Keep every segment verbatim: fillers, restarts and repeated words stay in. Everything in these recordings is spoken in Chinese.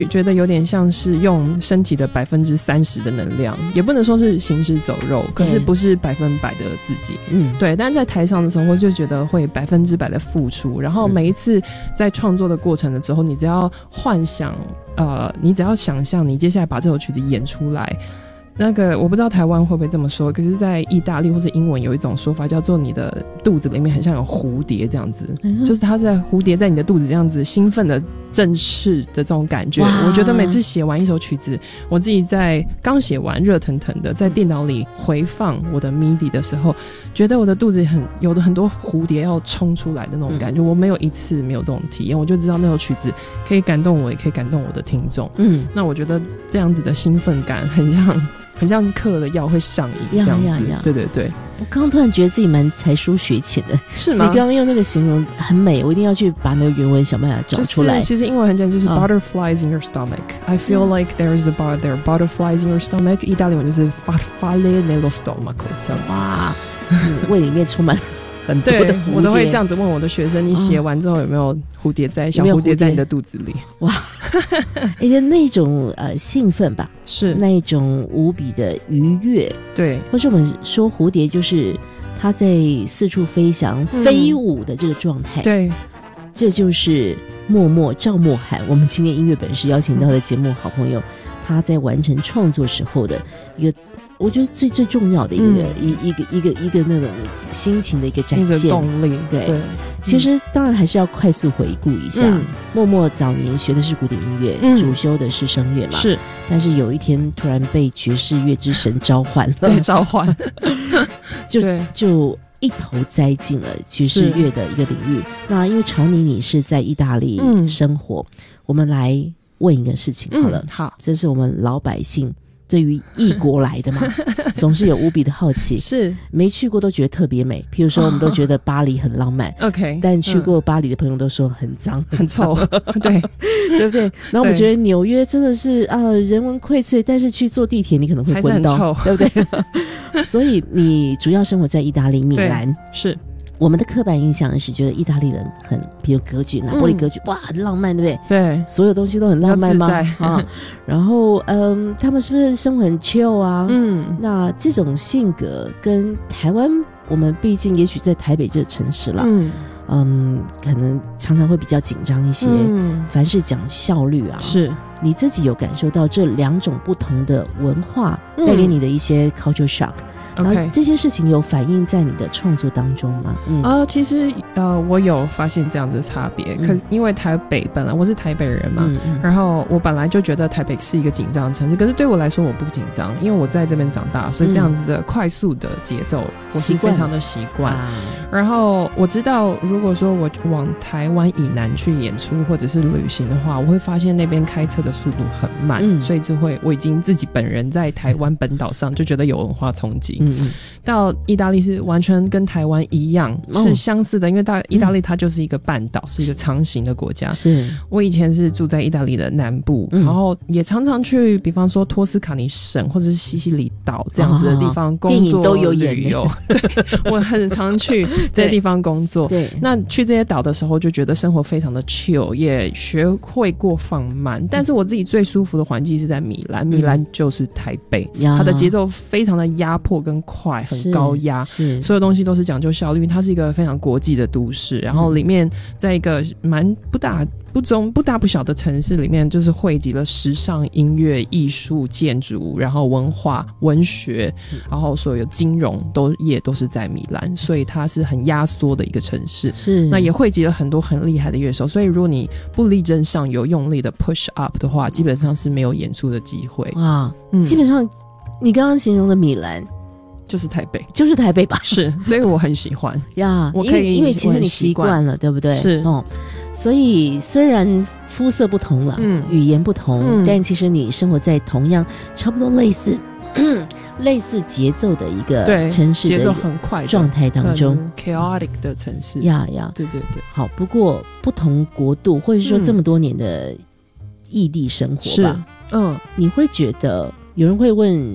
觉得有点像是用身体的百分之三十的能量，也不能说是行尸走肉，可是不是百分百的自己。嗯，对。但是在台上的时候，我就觉得会百分之百的付出，然后每一次在创作的过程的时候，你只要幻想，呃，你只要想象你接下来把这首曲子演出来。那个我不知道台湾会不会这么说，可是在意大利或是英文有一种说法叫做你的肚子里面很像有蝴蝶这样子、嗯、就是它在蝴蝶在你的肚子这样子兴奋的振翅的这种感觉。我觉得每次写完一首曲子，我自己在刚写完热腾腾的在电脑里回放我的 M I D I 的时候，觉得我的肚子很有的很多蝴蝶要冲出来的那种感觉、嗯、我没有一次没有这种体验，我就知道那首曲子可以感动我，也可以感动我的听众。嗯，那我觉得这样子的兴奋感很像很像嗑了药会上瘾这样子。呀呀呀对对对， 我刚刚突然觉得自己蛮才疏学浅的。 是吗？ 你刚刚用那个形容很美，我一定要去把那个原文想办法找出来。 就是、其实英文很简单，就是 butterflies in your stomach、哦、I feel like there's a bar there butterflies in your stomach。 意大利文就是 farfalle nello stomaco 这样。哇、 嗯、胃里面充满很多的蝴蝶。 对，我都会这样子问我的学生，你写完之后有没有蝴蝶在、嗯、小蝴蝶在你的肚子里？哇哎呀，那种呃兴奋吧， 是那一种无比的愉悦。 对， 或是我们说蝴蝶就是它在四处飞翔、嗯、飞舞的这个状态。 对， 这就是默默赵默涵，我们今天音乐本事邀请到的节目好朋友、嗯、他在完成创作时候的一个我觉得最最重要的一个、嗯、一一个一个一个那种心情的一个展现， 一个动力。 对, 对其实当然还是要快速回顾一下、嗯、默默早年学的是古典音乐、嗯、主修的是声乐嘛，是，但是有一天突然被爵士乐之神召唤了， 对，召唤就就一头栽进了爵士乐的一个领域。那因为常妮你是在意大利生活、嗯、我们来问一个事情好了、嗯、好，这是我们老百姓对于异国来的嘛总是有无比的好奇，是没去过都觉得特别美。譬如说我们都觉得巴黎很浪漫、OK、但去过巴黎的朋友都说很脏、嗯、很臭对对不对？然后我们觉得纽约真的是啊人文荟萃，但是去坐地铁你可能会昏倒，对不对所以你主要生活在意大利米兰，是我们的刻板印象是觉得意大利人很比如格局拿玻璃格局、嗯、哇很浪漫，对不对？对，所有东西都很浪漫吗？啊，然后嗯，他们是不是生活很 chill 啊？嗯，那这种性格跟台湾，我们毕竟也许在台北这个城市啦，嗯嗯，可能常常会比较紧张一些，嗯，凡事讲效率啊，是你自己有感受到这两种不同的文化带给你的一些 culture shock？OK， 这些事情有反映在你的创作当中吗？嗯， 呃，其实呃，我有发现这样子的差别。嗯、可是因为台北本来我是台北人嘛、嗯嗯，然后我本来就觉得台北是一个紧张的城市，可是对我来说我不紧张，因为我在这边长大，所以这样子的快速的节奏、嗯、我是非常的习惯。然后我知道，如果说我往台湾以南去演出或者是旅行的话，我会发现那边开车的速度很慢，嗯、所以就会我已经自己本人在台湾本岛上就觉得有文化冲击。嗯嗯，到意大利是完全跟台湾一样、哦、是相似的，因为大意大利它就是一个半岛、嗯、是一个长形的国家。是我以前是住在意大利的南部、嗯、然后也常常去比方说托斯卡尼省或者是西西里岛这样子的地方工作、哦、电影都有演旅游对，我很常去这些地方工作。对，那去这些岛的时候就觉得生活非常的 chill， 也学会过放慢，但是我自己最舒服的环境是在米兰、嗯、米兰就是台北、嗯、它的节奏非常的压迫跟快，很高压，所有东西都是讲究效率，它是一个非常国际的都市，然后里面在一个蛮不大不中不大不小的城市里面，就是汇集了时尚、音乐、艺术、建筑，然后文化、文学，然后所有金融都业都是在米兰，所以它是很压缩的一个城市。是，那也汇集了很多很厉害的乐手，所以如果你不力争上游、用力的 push up 的话，基本上是没有演出的机会。哇， 嗯、基本上你刚刚形容的米兰。 就是台北， 就是台北吧？是， 所以我很喜欢呀。我可以，因为其实你习惯了，对不对？是哦。所以虽然肤色不同了，嗯，语言不同，嗯、但其实你生活在同样差不多类似类似节奏的一个城市的节奏很快状态当中 ，chaotic 的城市呀呀，对对对。好，不过不同国度或者说这么多年的异地生活吧，嗯，你会觉得有人会问。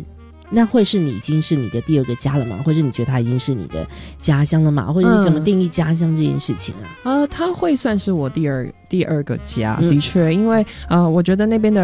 那会是你已经是你的第二个家了吗？或者你觉得它已经是你的家乡了吗？或者你怎么定义家乡这件事情啊？ 呃，它会算是我第二第二个家，的确，因为呃，我觉得那边的